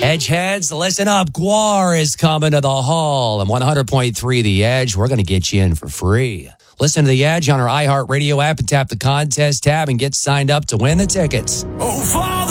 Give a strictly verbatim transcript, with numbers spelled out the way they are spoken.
Edgeheads, listen up. Guar is coming to the Hall. And one hundred point three The Edge, we're going to get you in for free. Listen to The Edge on our iHeartRadio app and tap the contest tab and get signed up to win the tickets. Oh, Father!